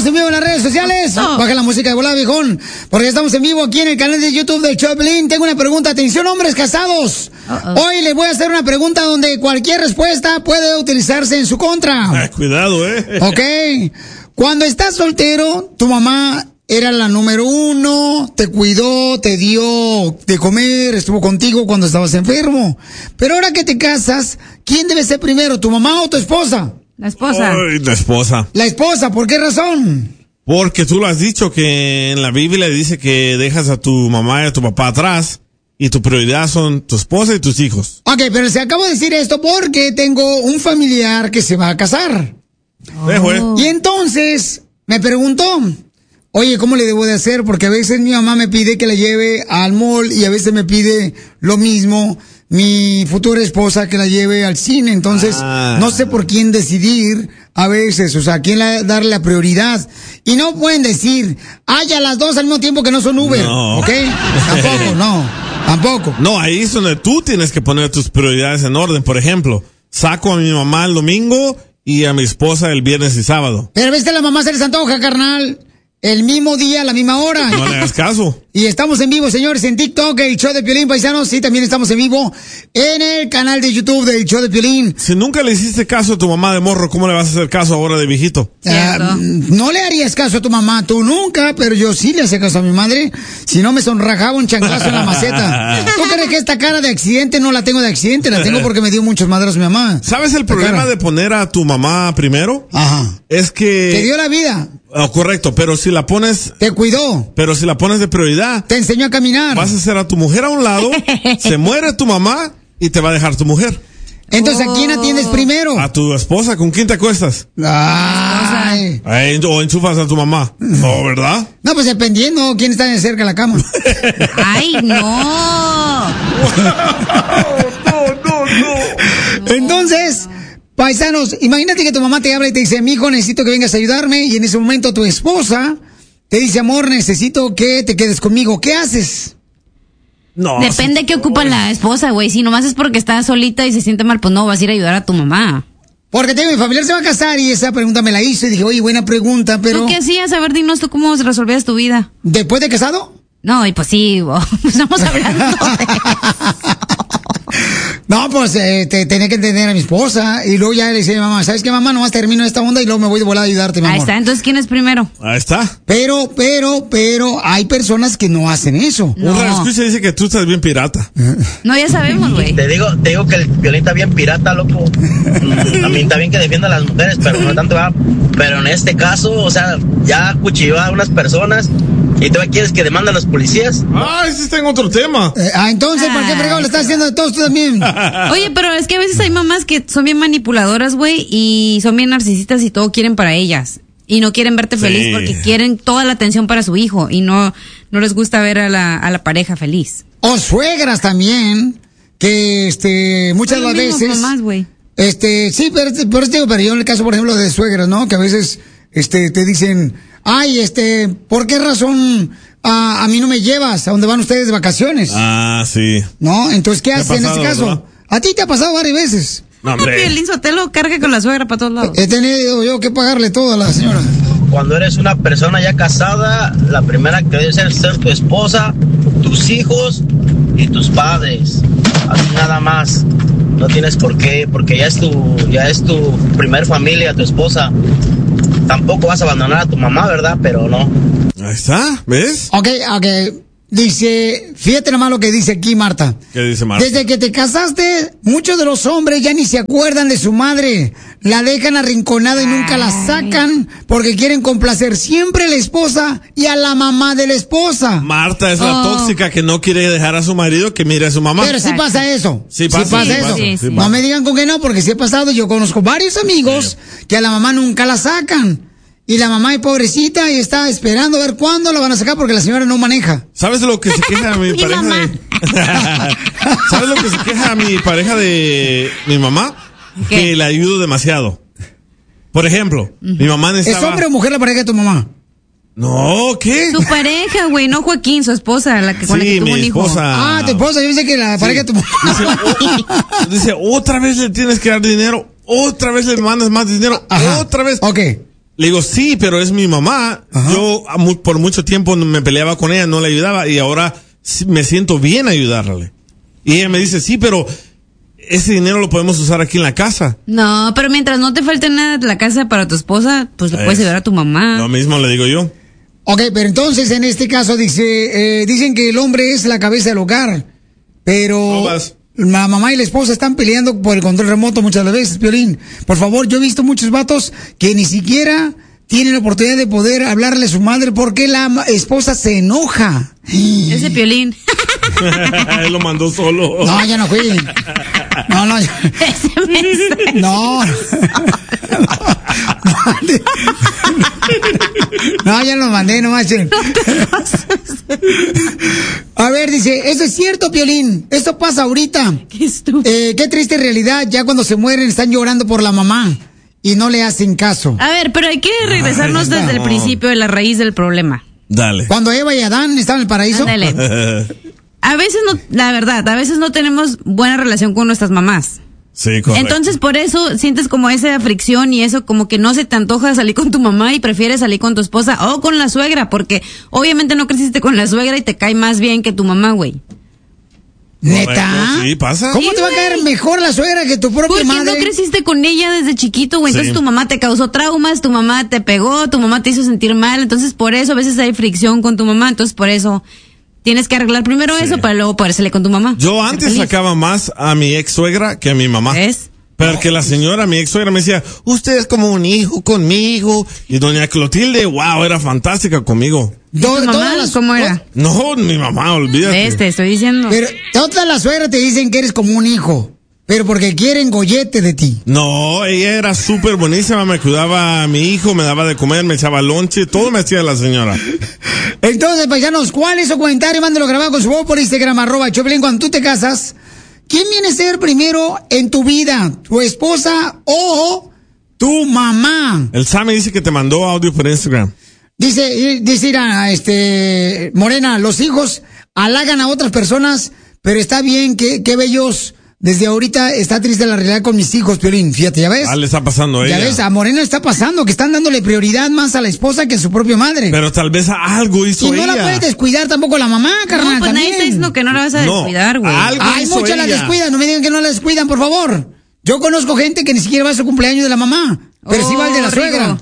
en vivo en las redes sociales. Baja la música de volada, viejón. Porque estamos en vivo aquí en el canal de YouTube del show de Piolín. Tengo una pregunta. Atención, hombres casados. Hoy les voy a hacer una pregunta donde cualquier respuesta puede utilizarse en su contra. Cuidado, Ok. Cuando estás soltero, tu mamá era la número 1, te cuidó, te dio de comer, estuvo contigo cuando estabas enfermo. Pero ahora que te casas, ¿quién debe ser primero, tu mamá o tu esposa? La esposa. Ay, la esposa. La esposa, ¿por qué razón? Porque tú lo has dicho que en la Biblia dice que dejas a tu mamá y a tu papá atrás y tu prioridad son tu esposa y tus hijos. Ok, pero se acabo de decir esto porque tengo un familiar que se va a casar. Y entonces me preguntó, oye, ¿cómo le debo de hacer? Porque a veces mi mamá me pide que la lleve al mall y a veces me pide lo mismo mi futura esposa, que la lleve al cine. Entonces, no sé por quién decidir a veces, o sea, a quién darle la prioridad. Y no pueden decir, ay, a las dos al mismo tiempo que no son Uber, no. ¿ok? Tampoco. No, ahí es donde tú tienes que poner tus prioridades en orden. Por ejemplo, saco a mi mamá el domingo y a mi esposa el viernes y sábado. Pero ves que la mamá se les antoja, carnal. El mismo día, a la misma hora. No le hagas caso. Y estamos en vivo, señores, en TikTok, el show de Piolín, paisanos. Sí, también estamos en vivo en el canal de YouTube del show de Piolín. Si nunca le hiciste caso a tu mamá de morro, ¿cómo le vas a hacer caso ahora de viejito? No le harías caso a tu mamá, tú nunca, pero yo sí le hacía caso a mi madre. Si no, me sonrajaba un chanclazo en la maceta. ¿Tú crees que esta cara de accidente no la tengo de accidente? La tengo porque me dio muchos madrazos mi mamá. ¿Sabes el problema de poner a tu mamá primero? Ajá. Es que... Te dio la vida. Oh, correcto, pero si la pones... Te cuidó. Pero si la pones de prioridad... Te enseñó a caminar. Vas a hacer a tu mujer a un lado, se muere tu mamá y te va a dejar tu mujer. Entonces, ¿a quién atiendes primero? A tu esposa, ¿con quién te acuestas? Ay. O enchufas a tu mamá. No, ¿verdad? No, pues dependiendo quién está cerca de la cama. ¡Ay, no! Entonces... Paisanos, imagínate que tu mamá te habla y te dice, mijo, necesito que vengas a ayudarme, y en ese momento tu esposa te dice, amor, necesito que te quedes conmigo. ¿Qué haces? No. Depende qué ocupa la esposa, güey. Si nomás es porque está solita y se siente mal, pues no, vas a ir a ayudar a tu mamá. Porque mi familiar se va a casar y esa pregunta me la hizo y dije, oye, buena pregunta, pero... ¿Tú qué hacías? A ver, dinos tú cómo resolvías tu vida. ¿Después de casado? No, y pues sí, estamos hablando de... No, pues tenía que entender a mi esposa y luego ya le decía a mi mamá, ¿sabes qué, mamá? Nomás termino esta onda y luego me voy de volada a ayudarte, mi amor. Ahí está, entonces ¿quién es primero? Ahí está. Pero hay personas que no hacen eso. No. Un radioescucha dice que tú estás bien pirata. No, ya sabemos, güey. Te digo que el Piolín está bien pirata, loco. A mí está bien que defienda a las mujeres, pero no tanto, ¿verdad? Pero en este caso, o sea, ya cuchilló a unas personas y todavía quieres que demanden a los policías. Ese está en otro tema. Entonces, ¿por qué fregado le estás haciendo a todos tú también? Oye, pero es que a veces hay mamás que son bien manipuladoras, güey, y son bien narcisistas y todo quieren para ellas. Y no quieren verte feliz porque quieren toda la atención para su hijo y no les gusta ver a la pareja feliz. O suegras también, que muchas las veces... mamás, güey. Sí, pero yo en el caso, por ejemplo, de suegras, ¿no? Que a veces te dicen, ay, ¿por qué razón a mí no me llevas a donde van ustedes de vacaciones? Sí. ¿No? Entonces, ¿qué haces en pasado, este caso? ¿verdad? A ti te ha pasado varias veces. No, hombre. El Sotelo carga con la suegra para todos lados. He tenido yo que pagarle todo a la señora. Cuando eres una persona ya casada, la primera que debe ser tu esposa, tus hijos y tus padres. Así nada más. No tienes por qué, porque ya es tu primer familia, tu esposa. Tampoco vas a abandonar a tu mamá, ¿verdad? Pero no. Ahí está, ¿ves? Ok. Dice, fíjate nomás lo que dice aquí Marta. ¿Qué dice Marta? Desde que te casaste, muchos de los hombres ya ni se acuerdan de su madre. La dejan arrinconada y nunca la sacan porque quieren complacer siempre a la esposa y a la mamá de la esposa. Marta es la tóxica que no quiere dejar a su marido que mire a su mamá. Pero sí pasa eso. Sí pasa eso. Sí, no me digan con que no, porque sí ha pasado. Yo conozco varios amigos que a la mamá nunca la sacan. Y la mamá es pobrecita y está esperando a ver cuándo la van a sacar porque la señora no maneja. ¿Sabes de lo que se queja mi pareja ¿Sabes lo que se queja mi pareja de mi mamá? ¿Qué? Que le ayudo demasiado. Por ejemplo, mi mamá necesitaba... ¿Es hombre o mujer la pareja de tu mamá? No, ¿qué? Su pareja, güey, no Joaquín, su esposa, con la que tuvo un hijo. Esposa. Tu esposa, yo sé que la pareja de tu mamá. Dice, otra vez le tienes que dar dinero, otra vez le mandas más dinero, otra vez. Ok. Le digo, sí, pero es mi mamá. Ajá. Yo por mucho tiempo me peleaba con ella, no le ayudaba y ahora me siento bien ayudarle. Y ella me dice, sí, pero ese dinero lo podemos usar aquí en la casa. No, pero mientras no te falte nada de la casa para tu esposa, pues le puedes ayudar a tu mamá. Lo mismo le digo yo. Ok, pero entonces en este caso dicen que el hombre es la cabeza del hogar, pero la mamá y la esposa están peleando por el control remoto muchas veces, Piolín. Por favor, yo he visto muchos vatos que ni siquiera tienen la oportunidad de poder hablarle a su madre porque la esposa se enoja. Ese Piolín. Él lo mandó solo. No, ya no fui. No. No. No, ya lo mandé, no manchen. A ver, dice, eso es cierto, Piolín. Esto pasa ahorita. Qué estúpido. Qué triste realidad. Ya cuando se mueren están llorando por la mamá y no le hacen caso. A ver, pero hay que regresarnos desde el principio de la raíz del problema. Dale. Cuando Eva y Adán estaban en el paraíso. Dale. A veces no, la verdad, a veces no tenemos buena relación con nuestras mamás. Sí, correcto. Entonces por eso sientes como esa fricción y eso como que no se te antoja salir con tu mamá y prefieres salir con tu esposa o con la suegra, porque obviamente no creciste con la suegra y te cae más bien que tu mamá, güey. ¿Neta? Sí, pasa. ¿Cómo te va a caer mejor la suegra que tu propia madre? Porque no creciste con ella desde chiquito, güey. Entonces tu mamá te causó traumas, tu mamá te pegó, tu mamá te hizo sentir mal. Entonces por eso a veces hay fricción con tu mamá. Entonces por eso tienes que arreglar primero eso para luego poder salir con tu mamá. Yo antes sacaba más a mi ex suegra que a mi mamá. ¿Ves? Porque la señora, mi ex suegra, me decía, usted es como un hijo conmigo. Y doña Clotilde, wow, era fantástica conmigo. ¿Tu mamá cómo era? No, mi mamá, olvídate. Te estoy diciendo. Pero todas las suegras te dicen que eres como un hijo. Pero porque quieren gollete de ti. No, ella era súper buenísima, me cuidaba a mi hijo, me daba de comer, me echaba lonche, todo me hacía la señora. Entonces, paisanos, ¿cuál es su comentario? Mándalo grabado con su voz por Instagram, @Choplin. Cuando tú te casas, ¿quién viene a ser primero en tu vida? ¿Tu esposa o tu mamá? El Sammy dice que te mandó audio por Instagram. Dice Morena, los hijos halagan a otras personas, pero está bien, qué bellos. Desde ahorita está triste la realidad con mis hijos, Piolín. Fíjate, ¿ya ves? Le está pasando a ella. Ya ves, a Morena está pasando, que están dándole prioridad más a la esposa que a su propia madre. Pero tal vez algo hizo ella. Y no la puedes descuidar tampoco la mamá, carnal. No, pues también. nadie está diciendo que no la vas a descuidar, güey. Hay muchas la descuidan, no me digan que no la descuidan, por favor. Yo conozco gente que ni siquiera va a su cumpleaños de la mamá, pero sí va al de la suegra.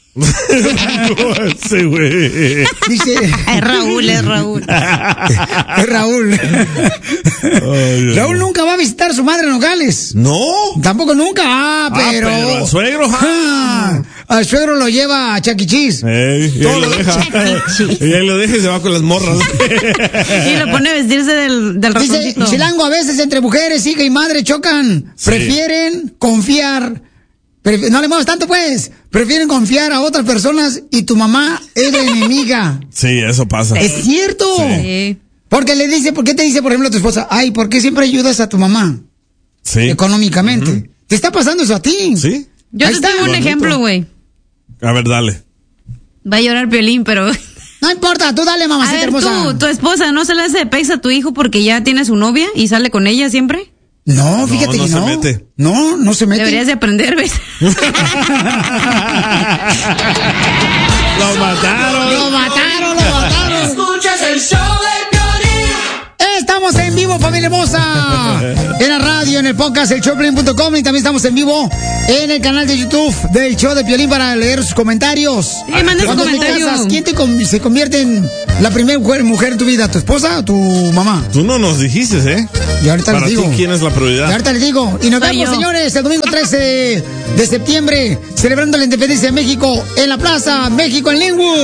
Sí, güey. Dice. Es Raúl. Es Raúl. Raúl nunca va a visitar a su madre en Nogales. No. Tampoco nunca. Pero al suegro. Al suegro lo lleva a Chuck E. Cheese. Y ahí lo deja. Y ahí lo deja y se va con las morras. Y lo pone a vestirse del ratoncito. Dice, Chilango, a veces entre mujeres, hija y madre chocan. Sí. Prefieren confiar. No le muevas tanto, pues. Prefieren confiar a otras personas y tu mamá es la enemiga. Sí, eso pasa. Es cierto. Sí. Porque ¿por qué te dice, por ejemplo, tu esposa, ay, ¿por qué siempre ayudas a tu mamá? Sí. Económicamente. ¿Te está pasando eso a ti? Sí. Yo te tengo un ejemplo, güey. A ver, dale. Va a llorar Piolín, pero... No importa, tú dale, mamacita hermosa. Tu esposa, ¿no se le hace pex a tu hijo porque ya tiene su novia y sale con ella siempre? No, fíjate que no. No se mete. No se mete. Deberías de aprender, ¿ves? Lo mataron. Escuchas el show de Piolín. Estamos en vivo, familia hermosa. En la radio, en el podcast, elshowdepiolín.com, y también estamos en vivo en el canal de YouTube del Show de Piolín para leer sus comentarios. Sí, manda su comentario. ¿Quién se convierte en la primera mujer en tu vida? ¿Tu esposa o tu mamá? Tú no nos dijiste, ¿eh? Y ahorita les digo. Para ti, ¿quién es la prioridad? Y ahorita les digo. Y nos vemos, señores, el domingo 13 de septiembre, celebrando la independencia de México en la Plaza México en Linwood.